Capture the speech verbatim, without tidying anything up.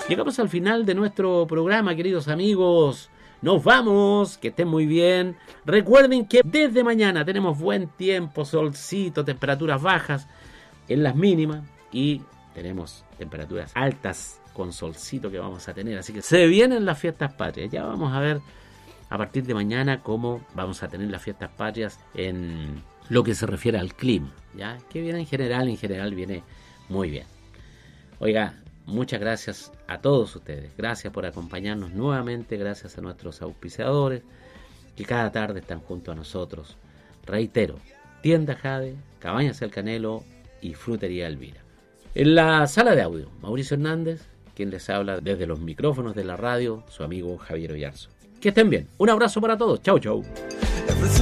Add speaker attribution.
Speaker 1: Llegamos al final de nuestro programa, queridos amigos. Nos vamos, que estén muy bien. Recuerden que desde mañana tenemos buen tiempo, solcito, temperaturas bajas en las mínimas y tenemos temperaturas altas con solcito que vamos a tener. Así que se vienen las fiestas patrias. Ya vamos a ver a partir de mañana cómo vamos a tener las fiestas patrias en lo que se refiere al clima, ¿ya? Que viene en general, en general viene muy bien. Oiga, muchas gracias a todos ustedes. Gracias por acompañarnos nuevamente. Gracias a nuestros auspiciadores que cada tarde están junto a nosotros. Reitero, Tienda Jade, Cabañas El Canelo y Frutería Elvira. En la sala de audio, Mauricio Hernández, quien les habla desde los micrófonos de la radio, su amigo Javier Oyarzo. Que estén bien. Un abrazo para todos. Chau, chau.